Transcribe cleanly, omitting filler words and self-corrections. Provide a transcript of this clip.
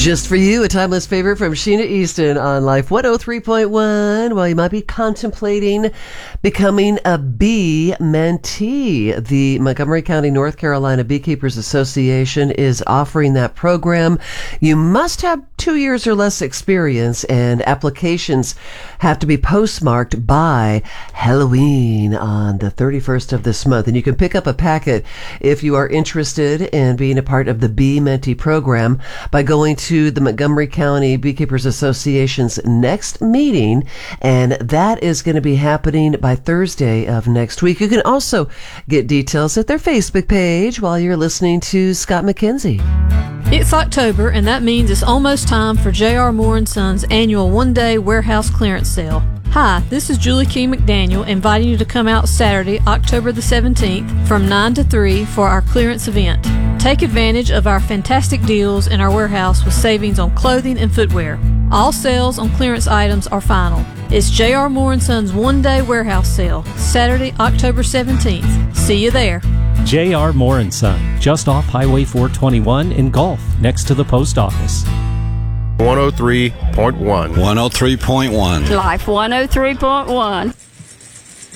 Just for you, a timeless favorite from Sheena Easton on Life 103.1. Well, you might be contemplating becoming a bee mentee. The Montgomery County, North Carolina Beekeepers Association is offering that program. You must have 2 years or less experience, and applications have to be postmarked by Halloween on the 31st of this month. And you can pick up a packet if you are interested in being a part of the Bee Mentee program by going to the Montgomery County Beekeepers Association's next meeting, and that is going to be happening by Thursday of next week. You can also get details at their Facebook page while you're listening to Scott McKenzie. It's October, and that means it's almost time for J.R. Moore & Sons' annual one-day warehouse clearance sale. Hi, this is Julie King McDaniel inviting you to come out Saturday, October the 17th from 9 to 3 for our clearance event. Take advantage of our fantastic deals in our warehouse with savings on clothing and footwear. All sales on clearance items are final. It's J.R. Moore & Sons' one-day warehouse sale, Saturday, October 17th. See you there. J.R. Moore & Son, just off Highway 421 in Gulf, next to the post office. 103.1. 103.1. Life 103.1.